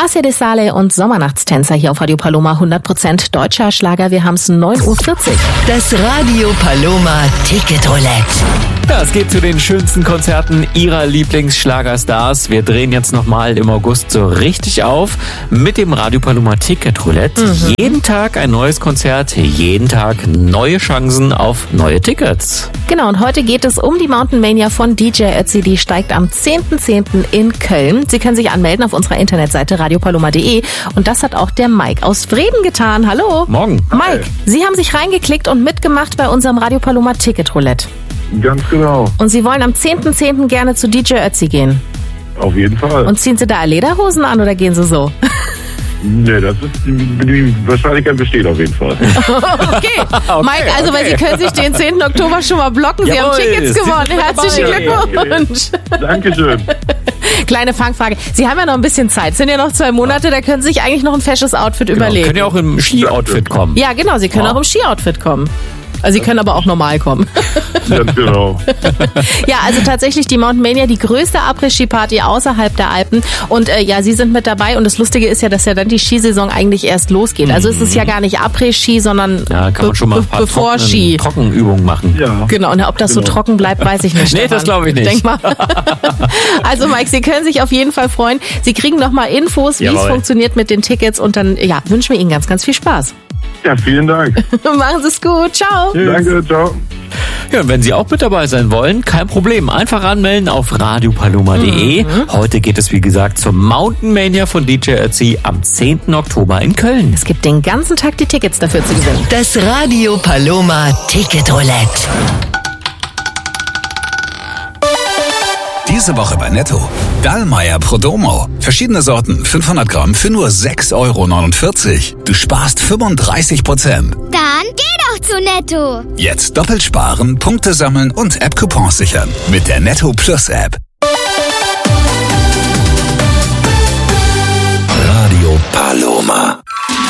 Ace de Sale und Sommernachtstänzer hier auf Radio Paloma, 100% deutscher Schlager. Wir haben es 9.40 Uhr. Das Radio Paloma Ticket Roulette. Ja, es geht zu den schönsten Konzerten Ihrer Lieblingsschlagerstars. Wir drehen jetzt nochmal im August so richtig auf mit dem Radio Paloma Ticket Roulette. Jeden Tag ein neues Konzert, jeden Tag neue Chancen auf neue Tickets. Genau, und heute geht es um die Mountain Mania von DJ Ötzi. Die steigt am 10.10. in Köln. Sie können sich anmelden auf unserer Internetseite radiopaloma.de. Und das hat auch der Mike aus Vreden getan. Hallo. Morgen. Mike, Sie haben sich reingeklickt und mitgemacht bei unserem Radio Paloma Ticket Roulette. Ganz genau. Und Sie wollen am 10.10. gerne zu DJ Ötzi gehen. Auf jeden Fall. Und ziehen Sie da Lederhosen an oder gehen Sie so? Nee, die Wahrscheinlichkeit besteht auf jeden Fall. Okay. Mike, also weil Sie können sich den 10. Oktober schon mal blocken. Sie haben Tickets gewonnen. Herzlichen Glückwunsch. Dankeschön. Kleine Fangfrage. Sie haben ja noch ein bisschen Zeit. Es sind ja noch 2 Monate, da können Sie sich eigentlich noch ein fesches Outfit überlegen. Können ja auch im Ski-Outfit kommen. Ja, genau. Sie können auch im Ski-Outfit kommen. Also Sie können aber auch normal kommen. Ganz genau. Ja, also tatsächlich die Mountain Mania, die größte Après-Ski-Party außerhalb der Alpen. Und ja, Sie sind mit dabei. Und das Lustige ist ja, dass ja dann die Skisaison eigentlich erst losgeht. Also es ist ja gar nicht Après-Ski, sondern kann man schon mal ein paar bevor Ski. Trockenübungen machen. Ja. Genau, und ob das so trocken bleibt, weiß ich nicht. Nee, das glaube ich nicht. Denk mal. Also Mike, Sie können sich auf jeden Fall freuen. Sie kriegen nochmal Infos, wie es funktioniert mit den Tickets. Und dann wünschen wir Ihnen ganz, ganz viel Spaß. Ja, vielen Dank. Machen Sie es gut. Ciao. Tschüss. Danke, ciao. Ja, und wenn Sie auch mit dabei sein wollen, kein Problem. Einfach anmelden auf radiopaloma.de. Heute geht es, wie gesagt, zur Mountain Mania von DJ Ötzi am 10. Oktober in Köln. Es gibt den ganzen Tag die Tickets dafür zu gewinnen. Das Radio Paloma Ticket Roulette. Diese Woche bei Netto. Dallmayr Prodomo. Verschiedene Sorten, 500 Gramm für nur 6,49 Euro. Du sparst 35%. Dann geh doch zu Netto. Jetzt doppelt sparen, Punkte sammeln und App-Coupons sichern. Mit der Netto Plus App.